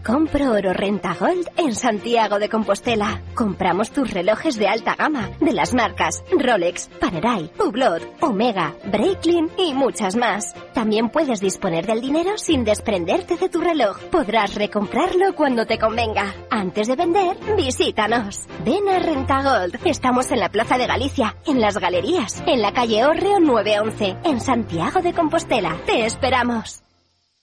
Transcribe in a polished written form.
Compro Oro Renta Gold en Santiago de Compostela. Compramos tus relojes de alta gama de las marcas Rolex, Panerai, Hublot, Omega, Breitling y muchas más. También puedes disponer del dinero sin desprenderte de tu reloj. Podrás recomprarlo cuando te convenga. Antes de vender, visítanos. Ven a Renta Gold. Estamos en la Plaza de Galicia, en Las Galerías, en la calle Hórreo 911, en Santiago de Compostela. Te esperamos.